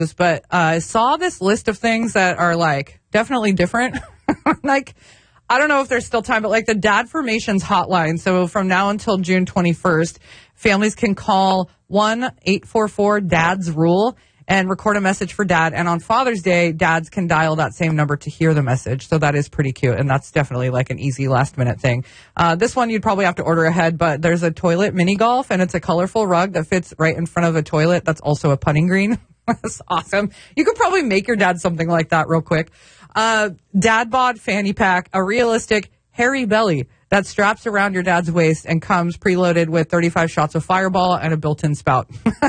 but I saw this list of things that are like definitely different. Like, I don't know if there's still time, but like the Dadformations hotline. So from now until June 21st, families can call 1-844-DADS-RULE and record a message for dad. And on Father's Day, dads can dial that same number to hear the message. So that is pretty cute. And that's definitely like an easy last minute thing. This one you'd probably have to order ahead, but there's a toilet mini golf and it's a colorful rug that fits right in front of a toilet. That's also a putting green. That's awesome. You could probably make your dad something like that real quick. Dad bod fanny pack, a realistic hairy belly that straps around your dad's waist and comes preloaded with 35 shots of Fireball and a built-in spout.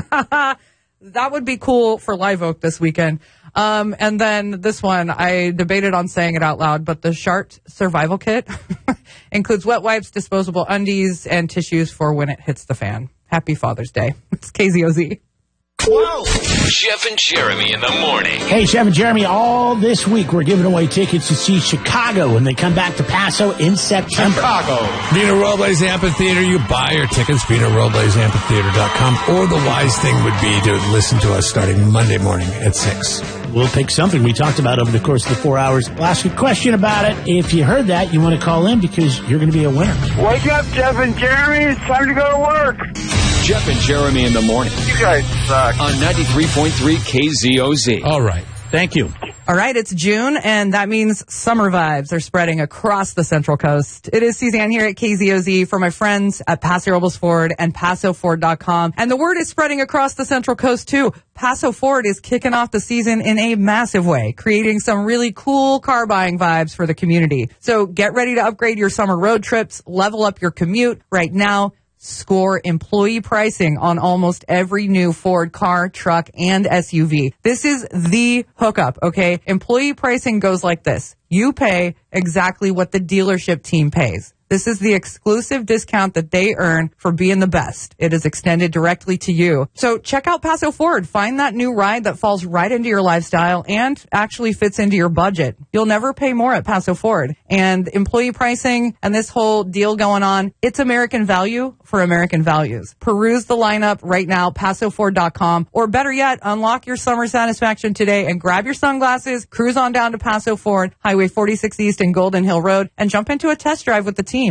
That would be cool for Live Oak this weekend. And then this one, I debated on saying it out loud, but the Shart Survival Kit includes wet wipes, disposable undies, and tissues for when it hits the fan. Happy Father's Day. It's KZOZ. Whoa! Jeff and Jeremy in the morning. Hey, Jeff and Jeremy, all this week we're giving away tickets to see Chicago when they come back to Paso in September. Chicago. Vino Robles Amphitheater. You buy your tickets, VinoRoblesAmphitheater.com. Or the wise thing would be to listen to us starting Monday morning at 6. We'll pick something we talked about over the course of the 4 hours. We'll ask you a question about it. If you heard that, you want to call in because you're going to be a winner. Wake up, Jeff and Jeremy. It's time to go to work. Jeff and Jeremy in the morning. You guys suck. On 93.3 KZOZ. All right. Thank you. All right, it's June, and that means summer vibes are spreading across the Central Coast. It is Suzanne here at KZOZ for my friends at Paso Robles Ford and PasoFord.com. And the word is spreading across the Central Coast, too. Paso Ford is kicking off the season in a massive way, creating some really cool car buying vibes for the community. So get ready to upgrade your summer road trips, level up your commute right now. Score employee pricing on almost every new Ford car, truck, and SUV. This is the hookup, okay? Employee pricing goes like this. You pay exactly what the dealership team pays. This is the exclusive discount that they earn for being the best. It is extended directly to you. So check out Paso Ford. Find that new ride that falls right into your lifestyle and actually fits into your budget. You'll never pay more at Paso Ford. And employee pricing and this whole deal going on, it's American value for American values. Peruse the lineup right now, PasoFord.com. Or better yet, unlock your summer satisfaction today and grab your sunglasses, cruise on down to Paso Ford, Highway 46 East and Golden Hill Road, and jump into a test drive with the team.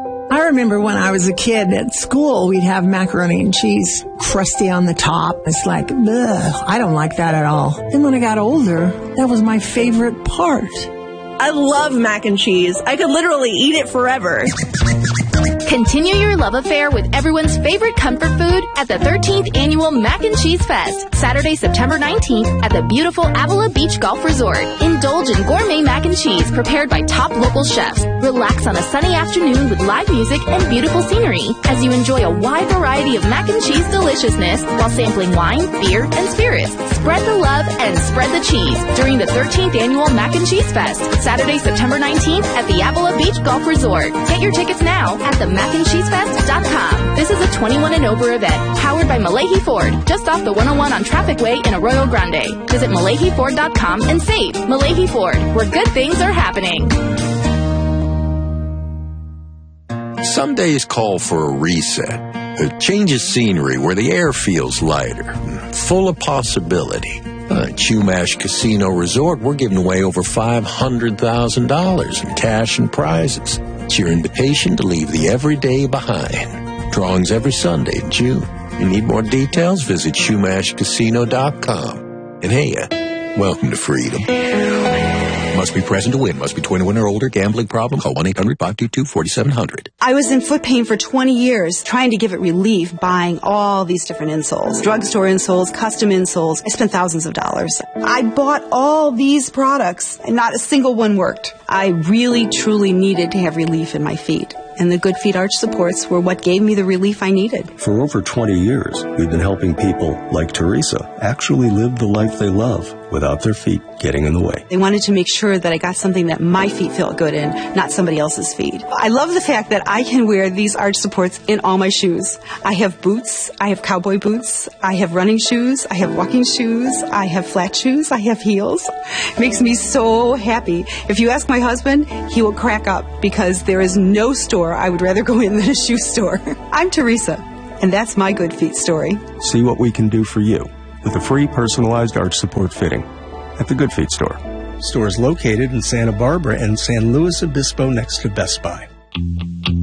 I remember when I was a kid at school, we'd have macaroni and cheese crusty on the top. It's like, ugh, I don't like that at all. And when I got older, that was my favorite part. I love mac and cheese. I could literally eat it forever. Continue your love affair with everyone's favorite comfort food at the 13th Annual Mac and Cheese Fest, Saturday, September 19th at the beautiful Avila Beach Golf Resort. Indulge in gourmet mac and cheese prepared by top local chefs. Relax on a sunny afternoon with live music and beautiful scenery as you enjoy a wide variety of mac and cheese deliciousness while sampling wine, beer, and spirits. Spread the love and spread the cheese during the 13th Annual Mac and Cheese Fest, Saturday, September 19th at the Avila Beach Golf Resort. Get your tickets now at themacandcheesefest.com. This is a 21 and over event, powered by Malahi Ford, just off the 101 on Traffic Way in Arroyo Grande. Visit MalahiFord.com and save. Malahi Ford, where good things are happening. Some days call for a reset, a change of scenery where the air feels lighter, full of possibility. At Chumash Casino Resort, we're giving away over $500,000 in cash and prizes. It's your invitation to leave the everyday behind. Drawings every Sunday in June. You need more details? Visit SchumashCasino.com. And hey, welcome to freedom. Must be present to win. Must be 21 or older. Gambling problem? Call 1-800-522-4700. I was in foot pain for 20 years, trying to give it relief, buying all these different insoles. Drugstore insoles, custom insoles. I spent thousands of dollars. I bought all these products, and not a single one worked. I really, truly needed to have relief in my feet. And the Good Feet arch supports were what gave me the relief I needed. For over 20 years, we've been helping people like Teresa actually live the life they love without their feet getting in the way. They wanted to make sure that I got something that my feet felt good in, not somebody else's feet. I love the fact that I can wear these arch supports in all my shoes. I have boots, I have cowboy boots, I have running shoes, I have walking shoes, I have flat shoes, I have heels. It makes me so happy. If you ask my husband, he will crack up because there is no store I would rather go in than a shoe store. I'm Teresa, and that's my Good Feet story. See what we can do for you with a free personalized arch support fitting at the Good Feet store. Store is located in Santa Barbara and San Luis Obispo next to Best Buy.